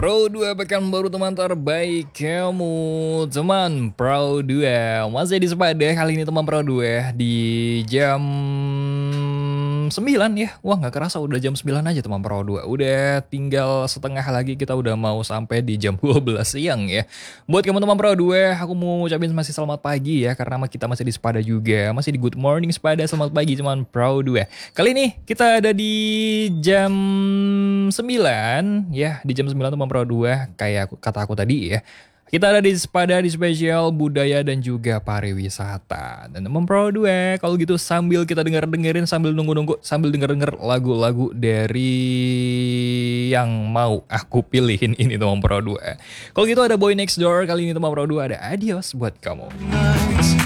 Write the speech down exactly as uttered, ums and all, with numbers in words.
Pro dua pekan baru teman terbaik kamu. Teman Pro dua masih di Sepada kali ini teman Pro dua di jam sembilan ya. Wah gak kerasa udah jam sembilan aja teman Pro dua. Udah tinggal setengah lagi kita udah mau sampai di jam dua belas siang ya. Buat kamu teman Pro dua, aku mau ngucapin masih selamat pagi ya. Karena kita masih di Sepada juga. Masih di Good Morning Sepada. Selamat pagi teman Pro dua. Kali ini kita ada di jam sembilan ya. Di jam sembilan teman Pro dua. Kayak aku, kata aku tadi ya. Kita ada di Sepada di spesial budaya dan juga pariwisata. Dan teman Pro dua, kalau gitu sambil kita denger-dengerin, sambil nunggu-nunggu, sambil denger-denger lagu-lagu dari yang mau aku pilihin ini teman Pro dua. Kalau gitu ada Boy Next Door, kali ini teman Pro dua ada Adios buat kamu.